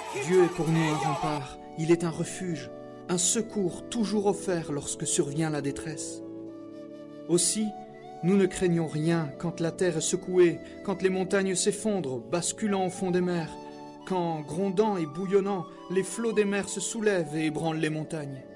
Dieu est pour nous un rempart, il est un refuge, un secours toujours offert lorsque survient la détresse. Aussi, nous ne craignons rien quand la terre est secouée, quand les montagnes s'effondrent, basculant au fond des mers, quand, grondant et bouillonnant, les flots des mers se soulèvent et ébranlent les montagnes.